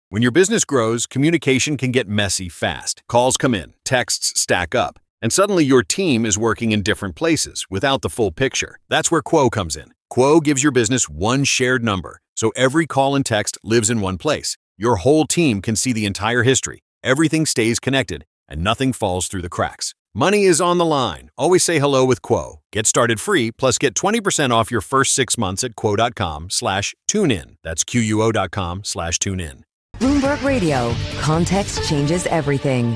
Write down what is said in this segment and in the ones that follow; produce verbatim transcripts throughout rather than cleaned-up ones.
When your business grows, communication can get messy fast. Calls come in, texts stack up, and suddenly your team is working in different places without the full picture. That's where Quo comes in. Quo gives your business one shared number, so every call and text lives in one place. Your whole team can see the entire history. Everything stays connected, and nothing falls through the cracks. Money is on the line. Always say hello with Quo. Get started free, plus get twenty percent off your first six months at quo.com slash tune in. That's Q-U-O dot com slash tune in. Bloomberg Radio. Context changes everything.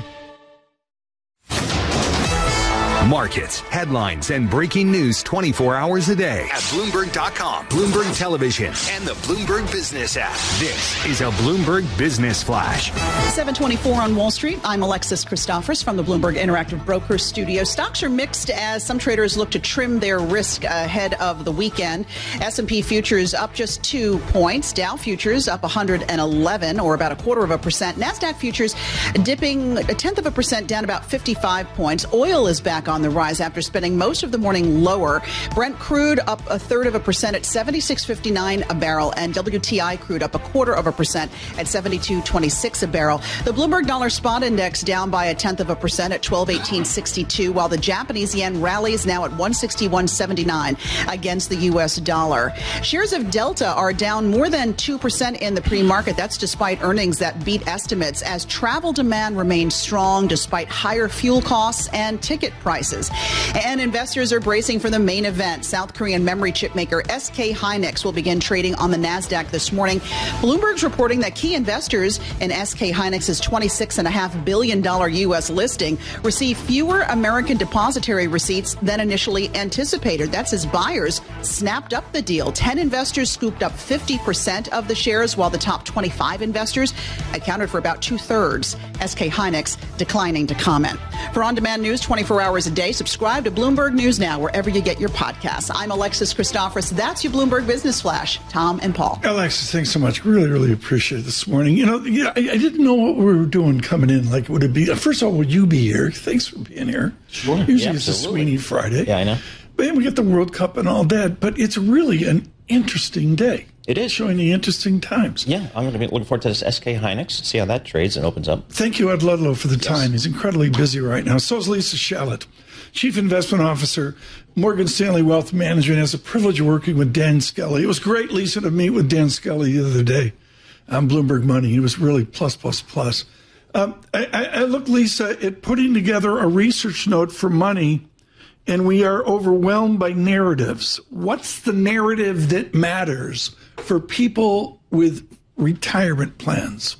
Markets, headlines, and breaking news twenty-four hours a day at Bloomberg dot com, Bloomberg Television, and the Bloomberg Business app. This is a Bloomberg Business Flash. seven twenty-four on Wall Street. I'm Alexis Christophers from the Bloomberg Interactive Brokers studio. Stocks are mixed as some traders look to trim their risk ahead of the weekend. S and P futures up just two points. Dow futures up one hundred eleven, or about a quarter of a percent. NASDAQ futures dipping a tenth of a percent, down about fifty-five points. Oil is back on the rise after spending most of the morning lower. Brent crude up a third of a percent at seventy-six fifty-nine a barrel, and W T I crude up a quarter of a percent at seventy-two twenty-six a barrel. The Bloomberg Dollar Spot Index down by a tenth of a percent at twelve eighteen sixty-two, while the Japanese yen rallies now at one sixty-one seventy-nine against the U S dollar. Shares of Delta are down more than two percent in the pre-market. That's despite earnings that beat estimates, as travel demand remains strong despite higher fuel costs and ticket prices. And investors are bracing for the main event. South Korean memory chip maker S K Hynix will begin trading on the NASDAQ this morning. Bloomberg's reporting that key investors in S K Hynix's twenty-six point five billion dollars U S listing received fewer American depository receipts than initially anticipated. That's as buyers snapped up the deal. Ten investors scooped up fifty percent of the shares, while the top twenty-five investors accounted for about two-thirds. S K Hynix declining to comment. For on-demand news twenty-four hours a day, subscribe to Bloomberg News Now wherever you get your podcasts. I'm Alexis Christophers. That's your Bloomberg Business Flash. Tom and Paul. Alexis, thanks so much. Really, really appreciate it this morning. You know, yeah, I, I didn't know what we were doing coming in. Like, would it be, first of all, would you be here? Thanks for being here. Sure. Usually Yeah, it's a absolutely. Sweeney Friday. Yeah, I know. But then we get the World Cup and all that. But it's really an interesting day. It is. Showing the interesting times. Yeah, I'm going to be looking forward to this S K Hynix, see how that trades and opens up. Thank you, Ed Ludlow, for the Yes. time. He's incredibly busy right now. So is Lisa Shallett, Chief Investment Officer, Morgan Stanley Wealth Management, has the privilege of working with Dan Skelly. It was great, Lisa, to meet with Dan Skelly the other day on Bloomberg Money. He was really plus, plus, plus. Um, I, I, I look, Lisa, at putting together a research note for Money, and we are overwhelmed by narratives. What's the narrative that matters for people with retirement plans?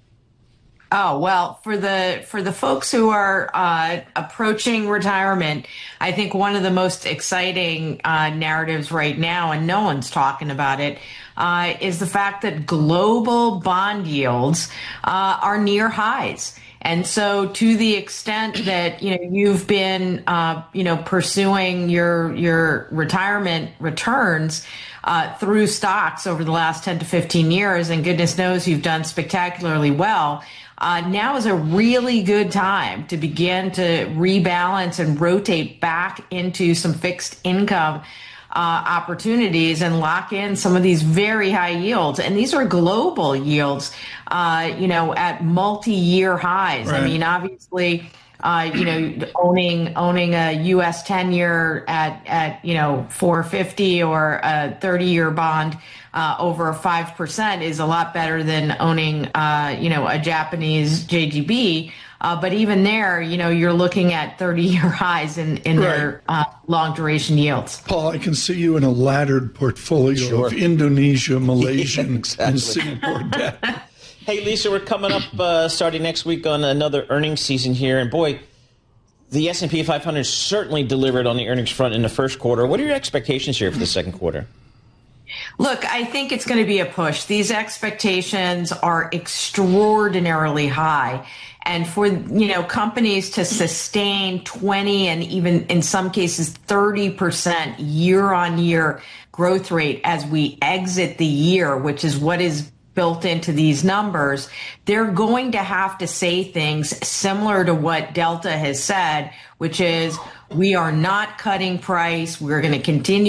Oh, well, for the for the folks who are uh, approaching retirement, I think one of the most exciting uh, narratives right now, and no one's talking about it, uh, is the fact that global bond yields uh, are near highs. And so to the extent that, you know, you've been, uh, you know, pursuing your your retirement returns uh, through stocks over the last ten to fifteen years, and goodness knows you've done spectacularly well, uh, now is a really good time to begin to rebalance and rotate back into some fixed income Uh, opportunities and lock in some of these very high yields. And these are global yields, uh, you know, at multi-year highs. Right. I mean, obviously, uh, you know, owning owning a U S ten-year at, at, you know, four fifty or a thirty-year bond uh, over five percent is a lot better than owning, uh, you know, a Japanese J G B. Uh, but even there, you know, you're looking at thirty-year highs in, in their uh, long-duration yields. Paul, I can see you in a laddered portfolio Sure. of Indonesia, Malaysian, Yeah, exactly. and Singapore debt. Hey, Lisa, we're coming up uh, starting next week on another earnings season here. And boy, the S and P five hundred certainly delivered on the earnings front in the first quarter. What are your expectations here for the second quarter? Look, I think it's going to be a push. These expectations are extraordinarily high. And for, you know, companies to sustain twenty and even in some cases thirty percent year on year growth rate as we exit the year, which is what is built into these numbers, they're going to have to say things similar to what Delta has said, which is we are not cutting price. We're going to continue